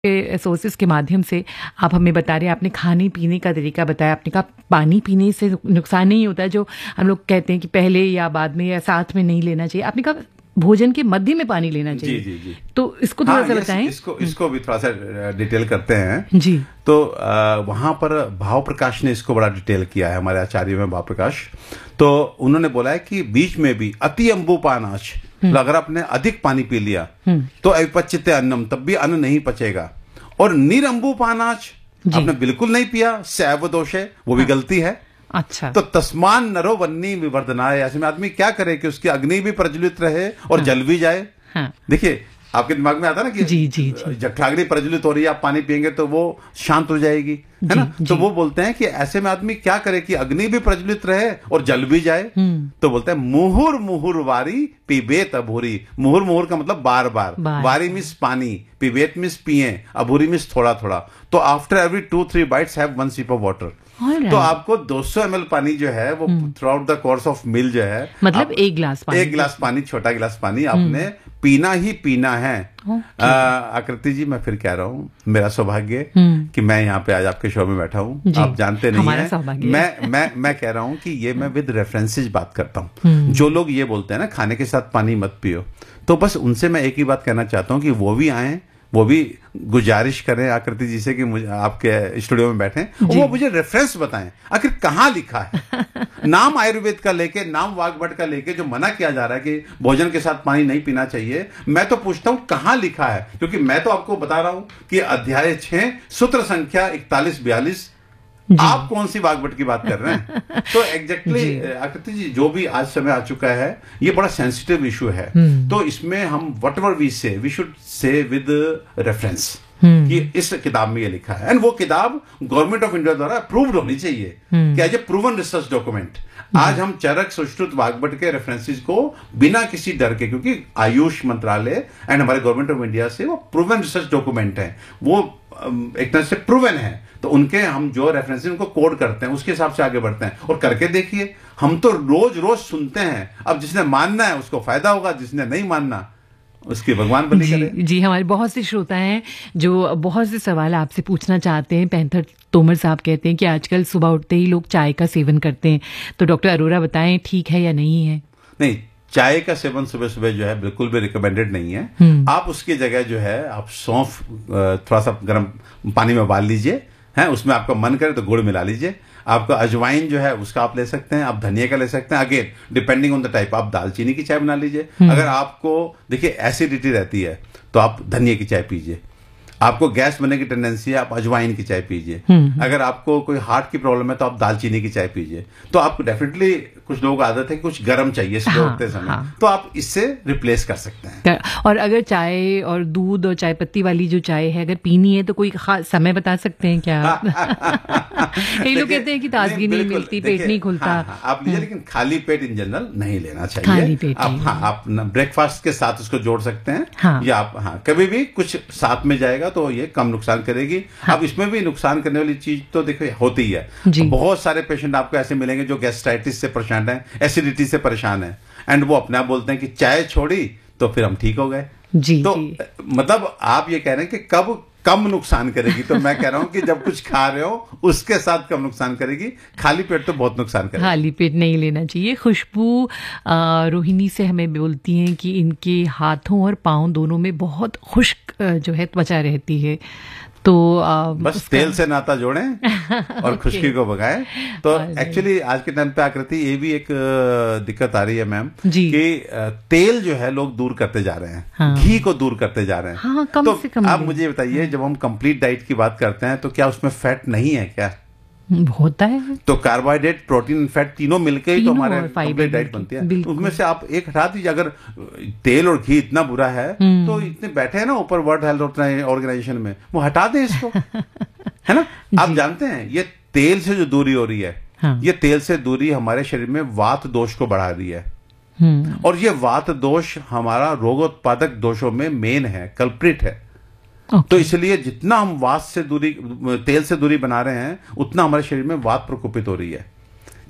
Sources के माध्यम से आप हमें बता रहे हैं, आपने खाने पीने का तरीका बताया, आपने कहा पानी पीने से नुकसान नहीं होता, जो हम लोग कहते हैं कि पहले या बाद में या साथ में नहीं लेना चाहिए, आपने कहा भोजन के मध्य में पानी लेना चाहिए। जी जी जी। तो इसको थोड़ा सा बताएं। इसको भी थोड़ा सा डिटेल करते हैं जी। तो वहां पर भाव प्रकाश ने इसको बड़ा डिटेल किया है, हमारे आचार्य में भाव प्रकाश। तो उन्होंने बोला है कि बीच में भी अति अम्बुपानाच, अगर आपने अधिक पानी पी लिया तो अविपच्यते अन्नम, तब भी अन्न नहीं पचेगा। और निरंबुपानाच, आपने बिल्कुल नहीं पिया, सैव दोष है, वो भी गलती है। अच्छा। तो तस्मान नरो वन्नी विवर्धनाय, ऐसे में आदमी क्या करे कि उसकी अग्नि भी प्रज्वलित रहे और जल भी जाए। देखिए आपके दिमाग में आता ना कि जठराग्नि प्रज्वलित हो रही है, आप पानी पिएंगे तो वो शांत हो जाएगी, है ना। तो वो बोलते हैं कि ऐसे में आदमी क्या करे कि अग्नि भी प्रज्वलित रहे और जल भी जाए। तो बोलते हैं मुहुर मुहुर वारी पिबेत अभूरी। मुहुर मुहुर का मतलब बार बार, वारी मीन्स पानी, पिबेत मीन्स पिए, अभूरी मीन्स थोड़ा थोड़ा। तो after every 2-3 bites have 1 sip of water. तो आपको 200 ml पानी जो है वो through out the course of मील जो है, मतलब एक गिलास पानी, छोटा गिलास पानी आपने पीना ही पीना है। आकृति जी, मैं फिर कह रहा हूँ, मेरा सौभाग्य कि मैं यहाँ पे आज आपके शो में बैठा हूँ। आप जानते नहीं है, मैं कह रहा हूँ कि ये मैं विद रेफरेंसेस बात करता हूँ। जो लोग ये बोलते हैं ना खाने के साथ पानी मत पियो, तो बस उनसे मैं एक ही बात कहना चाहता हूँ कि वो भी आए, वो भी गुजारिश करें आकृति जी से कि मुझे आपके स्टूडियो में बैठें, वो मुझे रेफरेंस बताएं आखिर कहाँ लिखा है। नाम आयुर्वेद का लेके, नाम वाग्भट का लेके जो मना किया जा रहा है कि भोजन के साथ पानी नहीं पीना चाहिए, मैं तो पूछता हूं कहाँ लिखा है। क्योंकि मैं तो आपको बता रहा हूं कि अध्याय 6 सूत्र संख्या 41-42, आप कौन सी वाग्भट की बात कर रहे हैं। तो एग्जैक्टली आकृति जी, जो भी आज समय आ चुका है, ये बड़ा सेंसिटिव इशू है। तो इसमें हम what ever we should say with reference कि इस किताब में ये लिखा है, एंड वो किताब गवर्नमेंट ऑफ इंडिया द्वारा अप्रूव्ड होनी चाहिए कि as a proven research document. आज हम चरक सुश्रुत वाग्भट के रेफरेंसेस को बिना किसी डर के, क्योंकि आयुष मंत्रालय एंड हमारे गवर्नमेंट ऑफ इंडिया से वो प्रूवन रिसर्च डॉक्यूमेंट है, वो एक तरह से प्रूवन है, तो उनके हम जो रेफरेंसेस उनको कोड करते हैं उसके हिसाब से आगे बढ़ते हैं। और करके देखिए, हम तो रोज रोज सुनते हैं, अब जिसने मानना है उसको फायदा होगा, जिसने नहीं मानना उसकी भगवान बलि करे। जी, हमारे बहुत से श्रोता हैं जो बहुत से सवाल आपसे पूछना चाहते हैं। पैंथर तोमर साहब कहते हैं कि आजकल सुबह उठते ही लोग चाय का सेवन करते हैं, तो डॉक्टर अरोरा बताएं ठीक है या नहीं है। नहीं, चाय का सेवन सुबह सुबह जो है बिल्कुल भी रिकमेंडेड नहीं है। आप उसकी जगह जो है आप सौंफ थोड़ा सा गर्म पानी में उबाल लीजिए, है उसमें आपका मन करे तो गुड़ मिला लीजिए। आपका अजवाइन जो है उसका आप ले सकते हैं, आप धनिया का ले सकते हैं, again depending on the type. आप दालचीनी की चाय बना लीजिए। अगर आपको देखिए एसिडिटी रहती है तो आप धनिया की चाय पीजिए। आपको गैस बनने की टेंडेंसी है, आप अजवाइन की चाय पीजिए। अगर आपको कोई हार्ट की प्रॉब्लम है तो आप दालचीनी की चाय पीजिए। तो आपको डेफिनेटली, कुछ लोगों को आदत है कि कुछ गर्म चाहिए सुबह उठते समय, तो आप इससे रिप्लेस कर सकते हैं। और अगर चाय और दूध और चाय पत्ती वाली जो चाय है अगर पीनी है तो कोई खास समय बता सकते हैं क्या? कई लोग कहते हैं कि ताजगी नहीं मिलती, पेट नहीं खुलता। आप लीजिए, लेकिन खाली पेट इन जनरल नहीं लेना चाहिए। खाली पेट आप ब्रेकफास्ट के साथ उसको जोड़ सकते हैं, या आप कभी भी कुछ साथ में जाएगा तो ये कम नुकसान करेगी। अब इसमें भी नुकसान करने वाली चीज तो देखो होती ही है। बहुत सारे पेशेंट आपको ऐसे मिलेंगे जो गैस्ट्राइटिस से परेशान है, एसिडिटी से परेशान है, एंड वो अपने आप बोलते हैं कि चाय छोड़ी तो फिर हम ठीक हो गए। तो मतलब आप ये कह रहे हैं कि कब कम नुकसान करेगी, तो मैं कह रहा हूं कि जब कुछ खा रहे हो उसके साथ कम नुकसान करेगी, खाली पेट तो बहुत नुकसान करेगी। खाली पेट नहीं लेना चाहिए। खुशबू रोहिणी से हमें बोलती हैं कि इनके हाथों और पाँव दोनों में बहुत खुश्क जो है त्वचा रहती है, तो बस तेल से नाता जोड़ें और खुश्की को भगाएं। तो एक्चुअली आज के टाइम पे आकृति ये भी एक दिक्कत आ रही है मैम कि तेल जो है लोग दूर करते जा रहे हैं, घी को दूर करते जा रहे हैं। कम से कम आप मुझे बताइए, जब हम कंप्लीट डाइट की बात करते हैं तो क्या उसमें फैट नहीं है क्या? होता है। तो कार्बोहाइड्रेट, प्रोटीन, फैट तीनों मिलकर ही तो हमारे कंप्लीट डाइट बनती है। उसमें से आप एक हटा दीजिए। अगर तेल और घी इतना बुरा है तो इतने बैठे हैं ना ऊपर वर्ल्ड हेल्थ ऑर्गेनाइजेशन में, वो हटा दें इसको, है ना। आप जानते हैं ये तेल से जो दूरी हो रही है, ये तेल से दूरी हमारे शरीर में वात दोष को बढ़ा रही है, और ये वात दोष हमारा रोगोत्पादक दोषों में मेन है, कल्प्रिट है। तो इसलिए जितना हम वात से दूरी, तेल से दूरी बना रहे हैं, उतना हमारे शरीर में वात प्रकोपित हो रही है।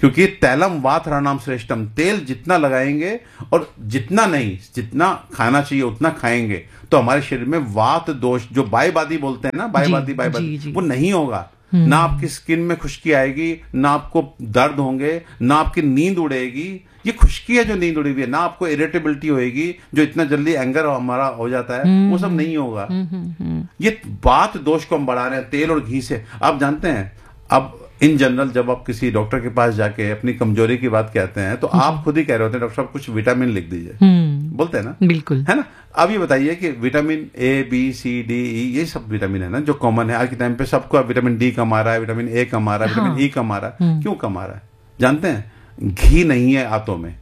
क्योंकि तैलम वात रणाम श्रेष्ठम, तेल जितना लगाएंगे और जितना नहीं, जितना खाना चाहिए उतना खाएंगे तो हमारे शरीर में वात दोष, जो बायबादी बोलते हैं ना, बायबादी वो नहीं होगा। ना आपकी स्किन में खुश्की आएगी, ना आपको दर्द होंगे, ना आपकी नींद उड़ेगी। ये खुश्की है जो नींद उड़ी हुई है, ना आपको इरिटेबिलिटी होएगी, जो इतना जल्दी एंगर हमारा हो जाता है, वो सब नहीं होगा। ये बात दोष को हम बढ़ा रहे हैं तेल और घी से। आप जानते हैं, अब इन जनरल जब आप किसी डॉक्टर के पास जाके अपनी कमजोरी की बात कहते हैं तो आप खुद ही कह रहे होते हैं, डॉक्टर साहब कुछ विटामिन लिख दीजिए, बोलते हैं ना, बिल्कुल, है ना। अब ये बताइए कि vitamin A B C D E, ये सब विटामिन है ना जो कॉमन है आज के टाइम पे, सबको विटामिन डी कम आ रहा है, विटामिन ए कम आ रहा है, विटामिन ई कम आ रहा है। क्यों कम आ रहा है जानते हैं? घी नहीं है आंतों में।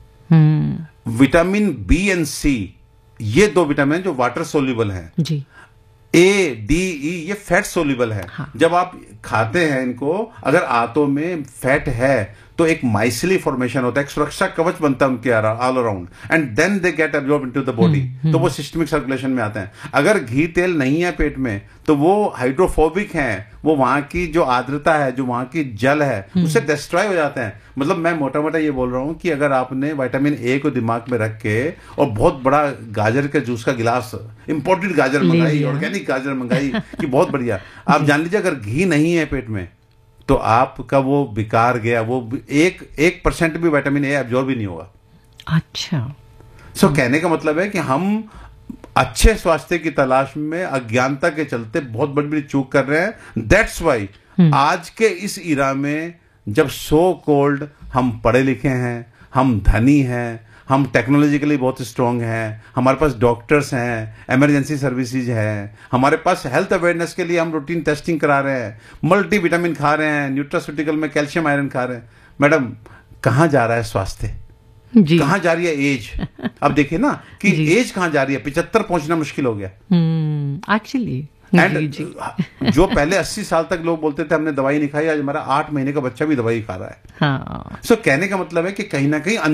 विटामिन बी एंड सी, ये दो विटामिन जो वाटर सोल्यूबल हैं जी। ए डी ई ये फैट सोल्यूबल है। हाँ। जब आप खाते हैं इनको, अगर आंतों में फैट है तो एक माइसिली फॉर्मेशन होता है, एक सुरक्षा कवच बनता है उनके all around, and then they get absorb into the body, तो वो सिस्टमिक सर्कुलेशन में आते हैं। अगर घी तेल नहीं है पेट में तो वो हाइड्रोफोबिक हैं, वो वहां की जो आर्द्रता है, जो वहां की जल है, उससे डिस्ट्रॉय हो जाते हैं। मतलब मैं मोटा मोटा ये बोल रहा हूं कि अगर आपने विटामिन ए को दिमाग में रख के और बहुत बड़ा गाजर के जूस का गिलास, इंपोर्टेड गाजर मंगाई, ऑर्गेनिक गाजर मंगाई कि बहुत बढ़िया, आप जान लीजिए अगर घी नहीं है पेट में तो आपका वो बेकार गया, वो 1% भी विटामिन ए एब्जॉर्ब भी नहीं होगा। अच्छा, सो कहने का मतलब है कि हम अच्छे स्वास्थ्य की तलाश में अज्ञानता के चलते बहुत बड़ी बड़ी चूक कर रहे हैं। दैट्स वाई आज के इस इरा में जब सो कॉल्ड हम पढ़े लिखे हैं, हम धनी हैं, हम टेक्नोलॉजिकली बहुत स्ट्रांग हैं, हमारे पास डॉक्टर्स हैं, इमरजेंसी सर्विसेज हैं, हमारे पास हेल्थ अवेयरनेस के लिए हम रूटीन टेस्टिंग करा रहे हैं, मल्टी विटामिन खा रहे हैं, न्यूट्रास्यूटिकल में कैल्शियम आयरन खा रहे हैं। मैडम कहाँ जा रहा है स्वास्थ्य? कहाँ जा रही है एज? अब देखिए ना कि एज कहाँ जा रही है, 75 पहुंचना मुश्किल हो गया एक्चुअली। एंड जो पहले 80 साल तक लोग बोलते थे हमने दवाई नहीं खाई, आज हमारा 8 महीने का बच्चा भी दवाई खा रहा है। हाँ। सो कहने का मतलब है कि कहीं ना कहीं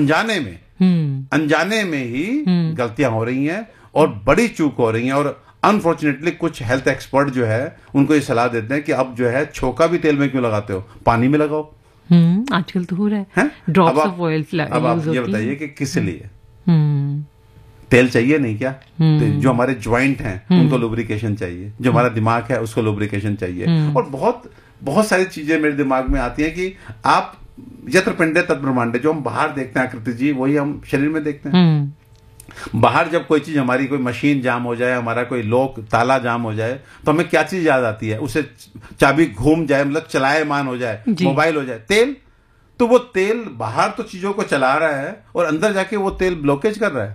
अनजाने में ही गलतियां हो रही हैं और बड़ी चूक हो रही हैं। और अनफॉर्चुनेटली कुछ हेल्थ एक्सपर्ट जो है उनको ये सलाह देते हैं कि अब जो है छोका भी तेल में क्यों लगाते हो, पानी में लगाओ। आजकल तो हो रहा है ड्रॉप्स ऑफ ऑयल। अब आप ये बताइए कि किस लिए तेल चाहिए नहीं क्या? जो हमारे ज्वाइंट हैं उनको लुब्रिकेशन चाहिए, जो हमारा दिमाग है उसको लुब्रिकेशन चाहिए, और बहुत बहुत सारी चीजें मेरे दिमाग में आती हैं कि आप यत्र पिंडे तत् ब्रह्मांडे, जो हम बाहर देखते हैं आकृति जी वही हम शरीर में देखते हैं। बाहर जब कोई चीज, हमारी कोई मशीन जाम हो जाए, हमारा कोई लॉक ताला जाम हो जाए तो हमें क्या चीज याद आती है? उसे चाबी घूम जाए, मतलब चलायमान हो जाए, मोबाइल हो जाए, तेल। तो वो तेल बाहर तो चीजों को चला रहा है और अंदर जाके वो तेल ब्लॉकेज कर रहा है।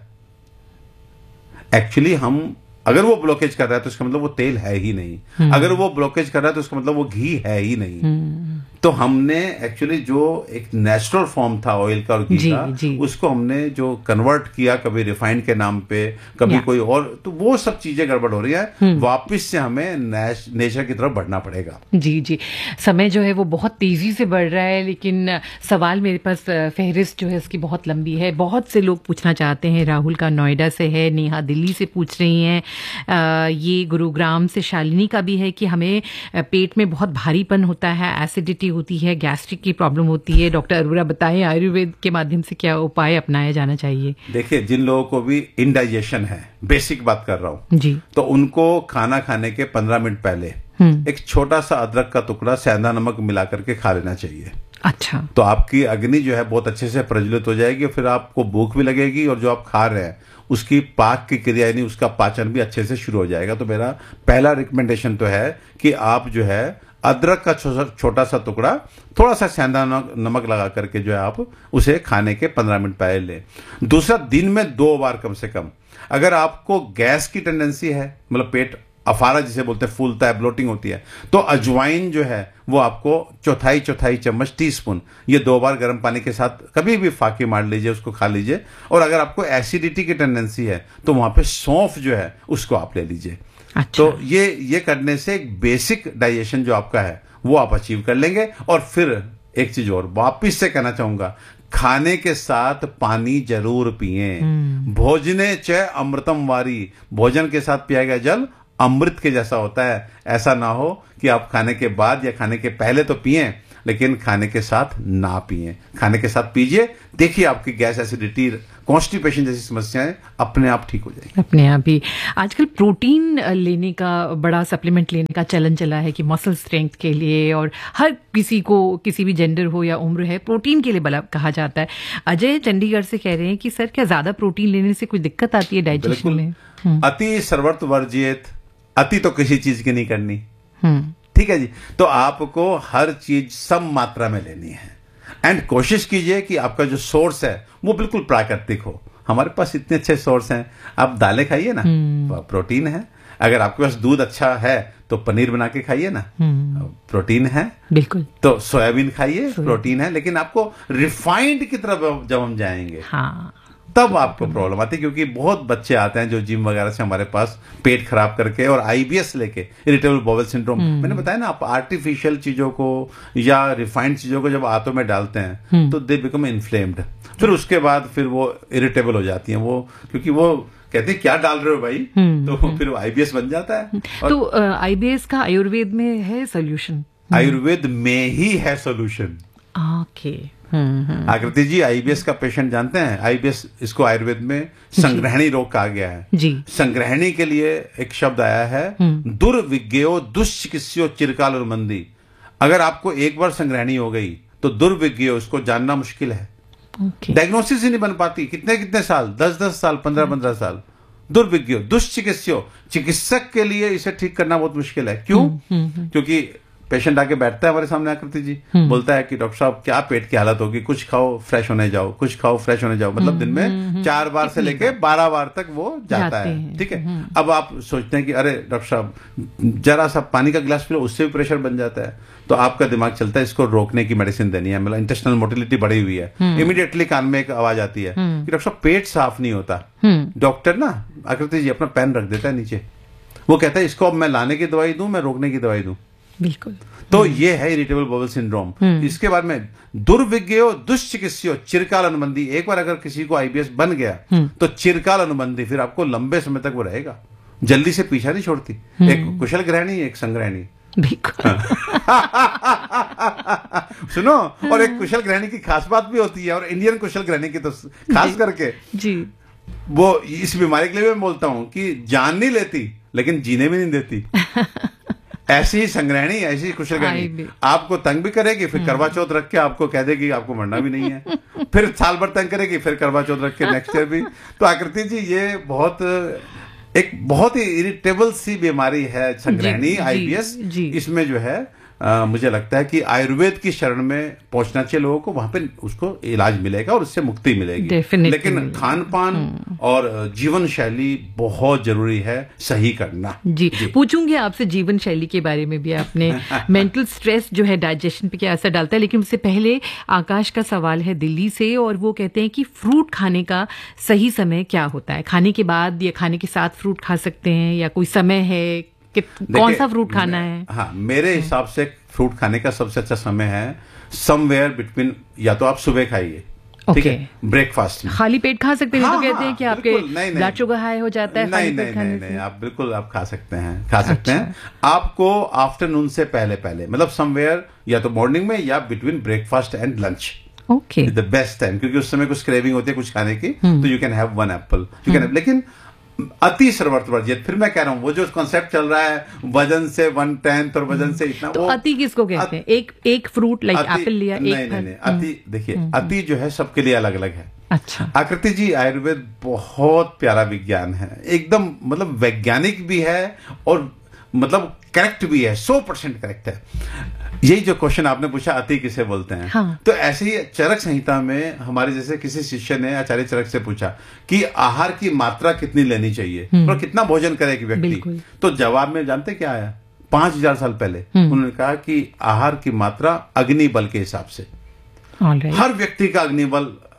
एक्चुअली हम अगर वो ब्लॉकेज कर रहा है तो इसका मतलब वो तेल है ही नहीं, अगर वो ब्लॉकेज कर रहा है तो इसका मतलब वो घी है ही नहीं। तो हमने एक्चुअली जो एक नेचुरल फॉर्म था ऑयल का और घी का, उसको हमने जो कन्वर्ट किया, कभी रिफाइंड के नाम पे, कभी कोई और, तो वो सब चीजें गड़बड़ हो रही है। वापस से हमें नेचर की तरफ बढ़ना पड़ेगा। जी, समय जो है वो बहुत तेजी से बढ़ रहा है, लेकिन सवाल मेरे पास फहरिस्त जो है उसकी बहुत लंबी है। बहुत से लोग पूछना चाहते हैं। राहुल का नोएडा से है, नेहा दिल्ली से पूछ रही हैं, ये गुरुग्राम से शालिनी का भी है कि हमें पेट में बहुत भारीपन होता है, एसिडिटी होती है, गैस्ट्रिक की प्रॉब्लम होती है। डॉक्टर अरोरा बताएं आयुर्वेद के माध्यम से क्या उपाय अपनाया जाना चाहिए? देखिए, जिन लोगों को भी इंडाइजेशन है, बेसिक बात कर रहा हूं जी, तो उनको खाना खाने के 15 मिनट पहले एक छोटा सा अदरक का टुकड़ा सेंधा नमक मिला करके खा लेना चाहिए। अच्छा। तो आपकी अग्नि जो है बहुत अच्छे से प्रज्वलित हो जाएगी, फिर आपको भूख भी लगेगी और जो आप खा रहे हैं उसकी पाक की क्रिया यानी उसका पाचन भी अच्छे से शुरू हो जाएगा। तो मेरा पहला रिकमेंडेशन तो है कि आप जो है अदरक का छोटा सा टुकड़ा, थोड़ा सा सेंधा नमक लगा करके जो है आप उसे खाने के 15 मिनट पहले लें। दूसरा, दिन में 2 बार कम से कम। अगर आपको गैस की टेंडेंसी है, मतलब पेट अफारा जिसे बोलते हैं, फूलता है, ब्लोटिंग होती है, तो अजवाइन जो है वो आपको चौथाई चम्मच, टीस्पून, ये 2 बार गर्म पानी के साथ कभी भी फाकी मार लीजिए, उसको खा लीजिए। और अगर आपको एसिडिटी की टेंडेंसी है तो वहां पे सौंफ जो है उसको आप ले लीजिए। अच्छा। तो ये करने से एक बेसिक डाइजेशन जो आपका है वो आप अचीव कर लेंगे। और फिर एक चीज और वापिस से कहना चाहूंगा, खाने के साथ पानी जरूर पिए। भोजने च अमृतम वारी, भोजन के साथ पिया गया जल अमृत के जैसा होता है। ऐसा ना हो कि आप खाने के बाद या खाने के पहले तो पिए, लेकिन खाने के साथ ना पिए, खाने के साथ पीजिए, देखिए आपकी गैस, एसिडिटी, कॉन्स्टिपेशन जैसी समस्याएं अपने आप ठीक हो जाएगी। अपने आप ही। आजकल प्रोटीन लेने का बड़ा, सप्लीमेंट लेने का चलन चला है कि मसल स्ट्रेंथ के लिए, और हर किसी को, किसी भी जेंडर हो या उम्र है, प्रोटीन के लिए बड़ा कहा जाता है। अजय चंडीगढ़ से कह रहे हैं कि सर क्या ज्यादा प्रोटीन लेने से कोई दिक्कत आती है डाइजेशन में? अति सर्वत्र वर्जित, अति तो किसी चीज की नहीं करनी, ठीक है जी। तो आपको हर चीज सम मात्रा में लेनी है, एंड कोशिश कीजिए कि आपका जो सोर्स है वो बिल्कुल प्राकृतिक हो। हमारे पास इतने अच्छे सोर्स हैं, आप दालें खाइए ना, प्रोटीन है। अगर आपके पास दूध अच्छा है तो पनीर बना के खाइए ना, प्रोटीन है बिल्कुल। तो सोयाबीन खाइए, प्रोटीन है। लेकिन आपको रिफाइंड की तरफ जब हम जाएंगे, हाँ, तब आपको प्रॉब्लम आती है, क्योंकि बहुत बच्चे आते हैं जो जिम वगैरह से हमारे पास पेट खराब करके और आईबीएस लेके, इरिटेबल बाउल सिंड्रोम। मैंने बताया ना, आप आर्टिफिशियल चीजों को या रिफाइंड चीजों को जब आंतों में डालते हैं तो दे बिकम इन्फ्लेम्ड। फिर उसके बाद फिर वो इरिटेबल हो जाती हैं वो, क्योंकि वो कहते हैं क्या डाल रहे हो भाई, तो फिर आईबीएस बन जाता है। तो आईबीएस का आयुर्वेद में है सोल्यूशन? आयुर्वेद में ही है सोल्यूशन। ओके। आकृति जी, आईबीएस का पेशेंट जानते हैं, आईबीएस इसको आयुर्वेद में संग्रहणी रोग कहा गया है जी। संग्रहणी के लिए एक शब्द आया है, दुर्विज्ञो दुश्चिकित्स्यो चिरकाल अनुबंधी। अगर आपको एक बार संग्रहणी हो गई तो दुर्विज्ञो, उसको जानना मुश्किल है। डायग्नोसिस ही नहीं बन पाती, कितने कितने साल, 10-10 साल, 15-15 साल। दुर्विज्ञो दुश्चिकित्स्यो, चिकित्सक के लिए इसे ठीक करना बहुत मुश्किल है। क्यों? क्योंकि पेशेंट आके बैठता है हमारे सामने, आकृति जी बोलता है कि डॉक्टर साहब क्या पेट की हालत होगी, कुछ खाओ फ्रेश होने जाओ, कुछ खाओ फ्रेश होने जाओ। मतलब दिन में 4 बार से लेके 12 बार तक वो जाता है, ठीक है। अब आप सोचते हैं कि अरे डॉक्टर साहब जरा सा पानी का गिलास पिलो, उससे भी प्रेशर बन जाता है। तो आपका दिमाग चलता है इसको रोकने की मेडिसिन देनी है, मतलब इंटेस्टिनल मोटिलिटी बढ़ी हुई है। इमीडिएटली कान में एक आवाज आती है कि डॉक्टर साहब पेट साफ नहीं होता। डॉक्टर ना, आकृति जी, अपना पेन रख देता है नीचे, वो कहता है इसको अब मैं लाने की दवाई दूं, मैं रोकने की दवाई दूं। बिल्कुल। तो ये है इरिटेबल बाउल सिंड्रोम। इसके बाद में दुर्विज्ञो दुश्चिकित्स्यो चिरकाल अनुबंधी। एक बार अगर किसी को आईबीएस बन गया तो चिरकाल अनुबंधी, फिर आपको लंबे समय तक वो रहेगा, जल्दी से पीछा नहीं छोड़ती। एक कुशल ग्रहणी, एक संग्रहणी। सुनो, और एक कुशल ग्रहणी की खास बात भी होती है, और इंडियन कुशल ग्रहणी की तो खास करके जी, वो इस बीमारी के लिए मैं बोलता हूं कि जान नहीं लेती लेकिन जीने भी नहीं देती। ऐसी ही संग्रहणी, ऐसी ही कुशल ग्रहणी आपको तंग भी करेगी, फिर करवा चौथ रख के आपको कह देगी आपको मरना भी नहीं है, फिर साल भर तंग करेगी, फिर करवा चौथ रख के नेक्स्ट ईयर भी। तो आकृति जी, ये एक बहुत ही इरिटेबल सी बीमारी है संग्रहणी, आईबीएस। इसमें जो है मुझे लगता है कि आयुर्वेद की शरण में पहुंचना चाहिए लोगों को, वहां पे उसको इलाज मिलेगा और उससे मुक्ति मिलेगी। लेकिन खान पान और जीवन शैली बहुत जरूरी है सही करना। जी, पूछूंगी आपसे जीवन शैली के बारे में भी। आपने मेंटल स्ट्रेस जो है डाइजेशन पे क्या असर डालता है, लेकिन उससे पहले आकाश का सवाल है दिल्ली से, और वो कहते हैं कि फ्रूट खाने का सही समय क्या होता है? खाने के बाद या खाने के साथ फ्रूट खा सकते हैं, या कोई समय है कि कौन सा फ्रूट खाना है? हाँ, मेरे हिसाब से फ्रूट खाने का सबसे अच्छा समय है समवेयर बिटवीन, या तो आप सुबह खाइए, ठीक है, ब्रेकफास्ट में खाली पेट खा सकते हैं। हाँ, तो कहते हैं कि आपके ब्लड शुगर हाई हो जाता है। नहीं, आप बिल्कुल आप खा सकते हैं, आपको आफ्टरनून से पहले मतलब समवेयर, या तो मॉर्निंग में या between breakfast and lunch. Okay, the best time, क्योंकि उस समय कुछ क्रेविंग होती है कुछ खाने की, तो you can have 1 Apple, you can, लेकिन अति सर्वत्र वर्जित। फिर मैं कह रहा हूं, वो जो कॉन्सेप्ट चल रहा है वजन से 1/10 और वजन से इतना, तो अति किसको कहते हैं? एक फ्रूट लाइक एप्पल लिया, नहीं, अति देखिए, अति जो है सबके लिए अलग अलग है। अच्छा, आकृति जी, आयुर्वेद बहुत प्यारा विज्ञान है, एकदम मतलब वैज्ञानिक भी है और मतलब करेक्ट भी है, 100% करेक्ट है। यही जो क्वेश्चन आपने पूछा, अति किसे बोलते हैं, हाँ। तो ऐसे ही चरक संहिता में हमारे जैसे किसी शिष्य ने आचार्य चरक से पूछा कि आहार की मात्रा कितनी लेनी चाहिए और कितना भोजन करे कि व्यक्ति, तो जवाब में जानते क्या आया? 5000 साल पहले उन्होंने कहा कि आहार की मात्रा अग्नि बल के हिसाब से। हर व्यक्ति का अग्नि बल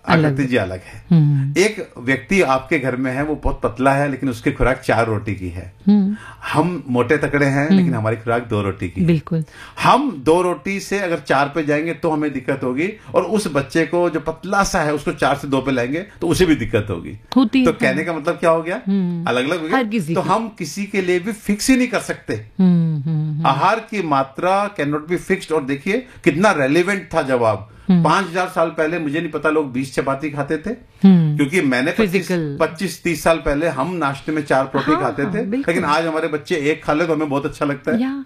आकृति जी अलग है। एक व्यक्ति आपके घर में है, वो बहुत पतला है लेकिन उसकी खुराक 4 रोटी की है। हम मोटे तकड़े हैं लेकिन हमारी खुराक 2 रोटी की है। बिल्कुल। हम 2 रोटी से अगर 4 पे जाएंगे तो हमें दिक्कत होगी, और उस बच्चे को जो पतला सा है उसको 4 से 2 पे लाएंगे तो उसे भी दिक्कत होगी। तो कहने का मतलब क्या हो गया, अलग अलग हो गया। तो हम किसी के लिए भी फिक्स ही नहीं कर सकते। आहार की मात्रा कैन नॉट बी फिक्स्ड। और देखिए कितना रेलिवेंट था जवाब। 5000 साल पहले मुझे नहीं पता लोग 20 चपाती खाते थे, क्योंकि मैंने 25-30 साल पहले हम नाश्ते में 4 रोटी खाते थे, लेकिन आज हमारे बच्चे 1 खा ले तो हमें बहुत अच्छा लगता है।